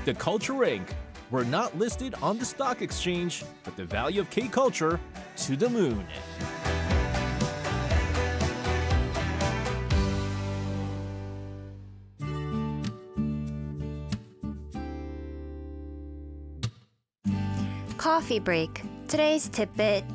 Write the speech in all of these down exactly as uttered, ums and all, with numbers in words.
The Culture Incorporated. We're not listed on the stock exchange, but the value of K-Culture to the moon. Coffee break. Today's tidbit.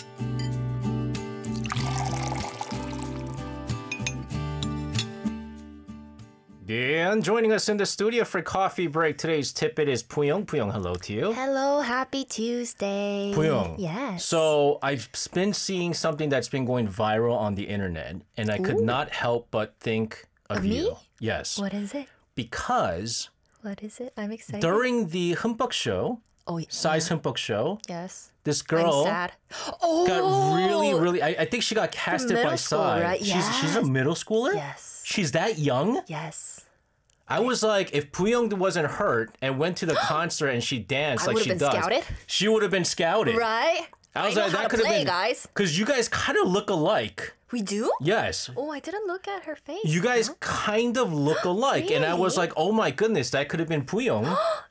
And joining us in the studio for coffee break, today's tidbit is Puyong. Puyong, hello to you. Hello, happy Tuesday. Puyong. Yes. So I've been seeing something that's been going viral on the internet, and I could Ooh. not help but think of, Of you. me? Yes. What is it? Because What is it? I'm excited. during the Humpuk show, oh, yeah. Size Humpuk show, Yes. this I'm girl sad. Oh, got really, really. I, I think she got casted middle by school, Size. right? She's she's a Yes. middle schooler. Yes. She's that young. Yes. I was like, if Puyong wasn't hurt and went to the concert and she danced I like would've she been does, scouted. she would have been scouted. Right? I was know like, how that to could have play, been, guys. because you guys kind of look alike. We do? Yes. Oh, I didn't look at her face. You guys Huh? kind of look alike. And I was Really? like, oh my goodness, that could have been Puyong.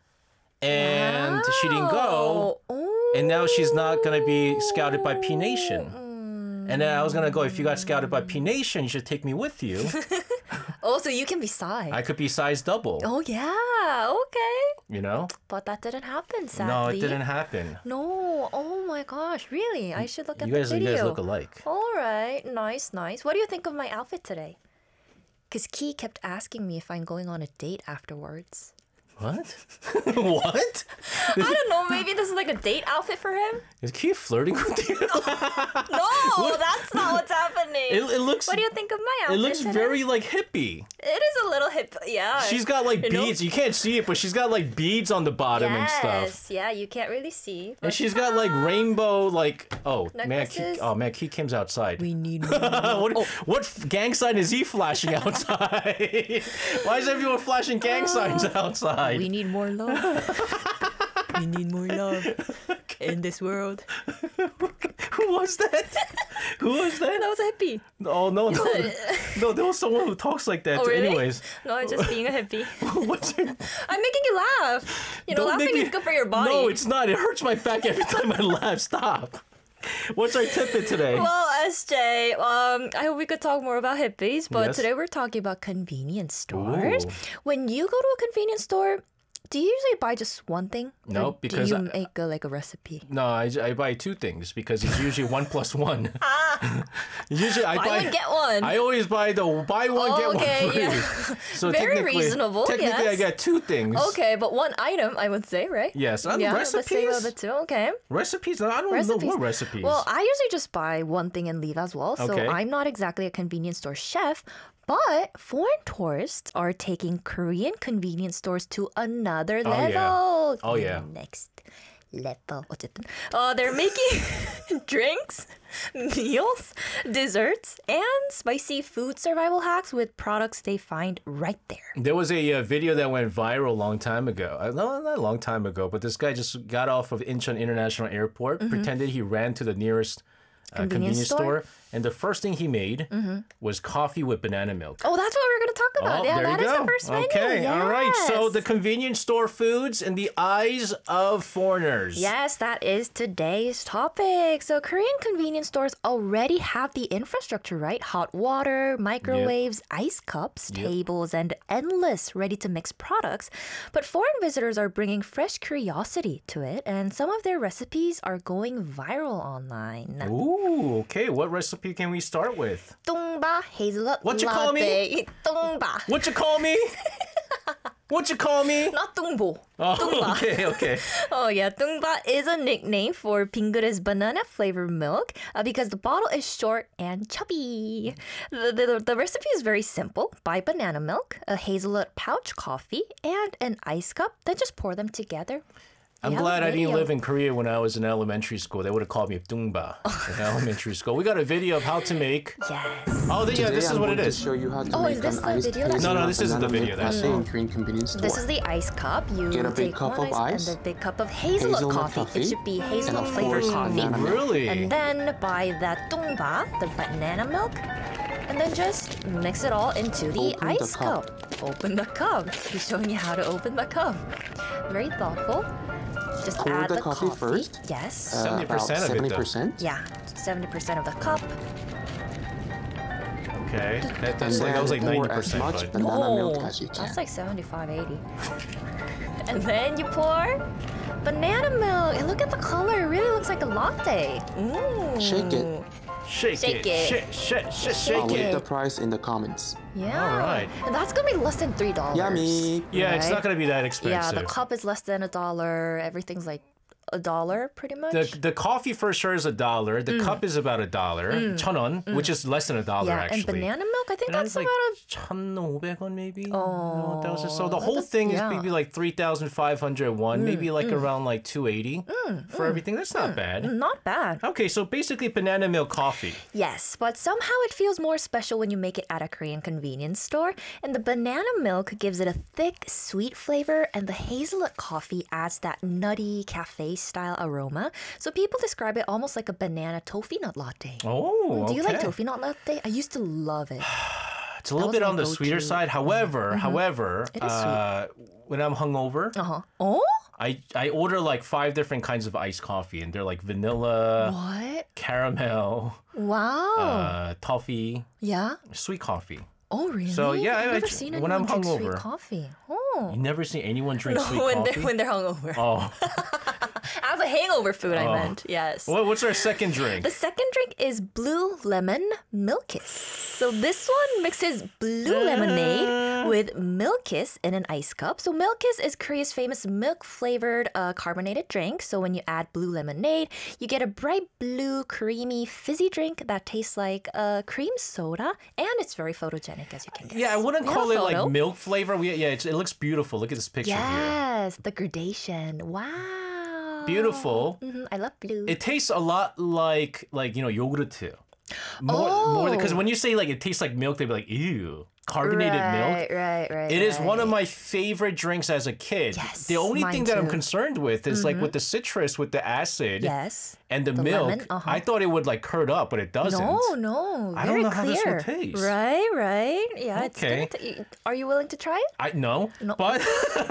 And she didn't go. Oh. And now she's not going to be scouted by P Nation. And then I was going to go, if you got scouted by P Nation, you should take me with you. Oh, so you can be Psy. I could be size double. Oh, yeah. Okay. You know? But that didn't happen, sadly. No, it didn't happen. No. Oh my gosh. Really? I should look at You guys, the you video. guys look alike. All right. Nice, nice. What do you think of my outfit today? Because Key kept asking me if I'm going on a date afterwards. What? What? I don't know. Maybe this is like a date outfit for him? Is Keith flirting with you? No, that's not what's happening. It, it looks. What do you think of my outfit It looks today? very like hippie. It is a little hip. Yeah. She's got like You know? beads. You can't see it, but she's got like beads on the bottom and stuff. Yes. Yeah, you can't really see. And but- she's got like rainbow, like oh man, Necklaces? Keith, oh man, Keith Kim's outside. We need more. what what f- gang sign is he flashing outside? Why is everyone flashing gang signs outside? We need more love. We need more love in this world. Who was that? Who was that? That was a hippie. Oh no, no, no! There was someone who talks like that. Oh, really? Anyways, No, I'm just being a hippie. what's your? I'm making you laugh. You know, Don't laughing make me- is good for your body. No, it's not. It hurts my back every time I laugh. Stop. What's our tidbit today? Well, S J, um, I hope we could talk more about hippies, but Yes. today we're talking about convenience stores. Ooh. When you go to a convenience store, do you usually buy just one thing? No, Or because do you I- make a, like a recipe? No, I, I buy two things because it's usually one plus one. usually I Buy buy one, get one. I always buy the buy one get Okay, one free. yeah. So Very technically, reasonable, Technically, I yes. get two things. Okay, but one item, I would say, right? Yes, and yeah, let's say recipes. the two. Okay. Recipes. I don't know what recipes. Well, I usually just buy one thing and leave as well. So Okay. I'm not exactly a convenience store chef, but foreign tourists are taking Korean convenience stores to another Oh, yeah. level. Oh, yeah. Next level. 어쨌든. Uh, they're making drinks, meals, desserts, and spicy food survival hacks with products they find right there. There was a uh, video that went viral a long time ago. Uh, no, not a long time ago, but this guy just got off of Incheon International Airport, pretended he ran to the nearest uh, Convenience convenience store? store, and the first thing he made was coffee with banana milk. Oh, that's what we're going to talk about. Oh, yeah, there that you is go. the first menu. Okay, all right. So Yes. the convenience store foods in the eyes of foreigners. Yes, that is today's topic. So Korean convenience stores already have the infrastructure, right? Hot water, microwaves, ice cups, Yep. tables, and endless ready-to-mix products. But foreign visitors are bringing fresh curiosity to it, and some of their recipes are going viral online. Ooh, okay. What recipe can we start with? 뚱바 hazelnut What you call me? latte. 뚱바. What you call me? What you call me? Not 뚱보. Oh, okay, okay. Oh yeah, 뚱바 is a nickname for Pingge's banana flavored milk uh, because the bottle is short and chubby. The, the, the recipe is very simple. Buy banana milk, a hazelnut pouch coffee, and an ice cup. Then just pour them together. I'm We have glad a I didn't video. live in Korea when I was in elementary school. They would have called me Dungba in elementary school. We got a video of how to make. Yes. Oh, then, yeah, Today this is I'm what going it to is. show you how to Oh, make is this an the iced video that's- No, no, hazelnut this isn't the banana video, milk that's- latte in Korean convenience store. This is the ice cup. You Get a big take cup one of ice, and a big cup of hazelnut, hazelnut coffee. coffee, It should be and hazelnut of flavored course coffee. banana milk. Really? And then buy that tumba, the banana milk, and then just mix it all into the Open the ice cup. cup. Open the cup. He's showing you how to open the cup. very thoughtful. Just Pour add the the, coffee first. Yes. Uh, seventy percent about of it, though. seventy percent. Yeah, seventy percent of the cup. Okay. That, And that's like, that was like then pour ninety as percent. much But... banana milk as you can. That's like seventy-five, eighty. And then you pour banana milk. And look at the color. It really looks like a latte. Mm. Shake it. Shake, Shake it. it. Shake, shake, shake, I'll shake leave it. the price in the comments. Yeah. All right. And that's going to be less than three dollars. Yummy. Yeah, it's Right? not going to be that Yeah, expensive. the cup is less than a dollar. Everything's like a dollar pretty much. The, the coffee for sure is a dollar. The cup is about a dollar. 천 원, which is less than a dollar Mm. yeah, actually. and banana milk, I think And that's it's like about a 천오백 원 maybe. Oh, one thousand. So the whole that's- thing yeah. is maybe like three thousand five hundred one, maybe like around like two eighty for everything. That's not bad. not bad. Okay, so basically banana milk coffee. Yes, but somehow it feels more special when you make it at a Korean convenience store. And the banana milk gives it a thick, sweet flavor, and the hazelnut coffee adds that nutty cafe-style aroma. So people describe it almost like a banana toffee nut latte. Oh, Do you like okay. toffee nut latte? I used to love it. It's a little was bit my on the sweeter go-to. side. However, however, It is sweet. uh, when I'm hungover, Uh-huh. Oh? I, I order like five different kinds of iced coffee, and they're like vanilla, What? caramel, Wow. uh, toffee, yeah? sweet coffee. Oh, really? So, yeah, I've I- never I- seen when anyone I'm drink sweet hungover. coffee. Oh. You never seen anyone drink sweet when coffee? they're when they're hungover. Oh, As a hangover food, I Oh. meant. Yes. what, what's our second drink? The second drink is blue lemon milkis. So this one mixes blue lemonade with milkis in an ice cup. So milkis is Korea's famous milk-flavored uh, carbonated drink. So when you add blue lemonade, you get a bright blue, creamy, fizzy drink that tastes like uh, cream soda, and it's very photogenic, as you can guess. Yeah, I wouldn't We have call a it like photo. milk flavor. We, yeah, it's, it looks beautiful. Look at this picture here. Yes, the gradation. Wow. Beautiful. Mhm, I love blue. It tastes a lot like like you know yogurt. More more because Oh. when you say like it tastes like milk, they'd be like ew, carbonated milk. Right, right, right. It is right. one of my favorite drinks as a kid. Yes, the only mine thing that I'm too. concerned with is like with the citrus, with the acid, Yes. and the, The milk. lemon, uh-huh. I thought it would like curd up, but it doesn't. No, no. I don't very know how this will clear. taste. Right, right. Yeah, Okay. it's good. To, are you willing to try it? I no, No. but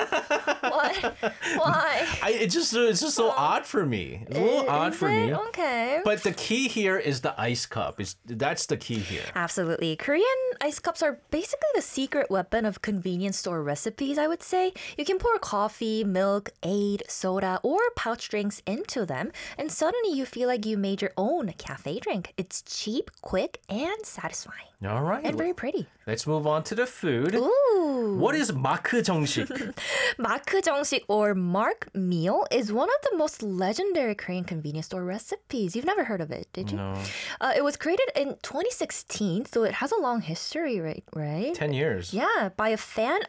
What? Why? I, it just it's just so odd for me. It's a little odd Is for it? me. Okay. But the key here is the ice cup. Is that's the key here. Absolutely. Korean ice cups are basically the secret weapon of convenience store recipes, I would say. You can pour coffee, milk, aid, soda, or pouch drinks into them, and suddenly you feel like you made your own cafe drink. It's cheap, quick, and satisfying. All right. And very pretty. Let's move on to the food. Ooh. What is 마크 정식? 마크 정식 or mark meal is one of the most legendary Korean convenience store recipes. You've never heard of it, did you? No. Uh, it was created in twenty sixteen, so it has a long history, right? Right? Ten years. Yeah, by a fan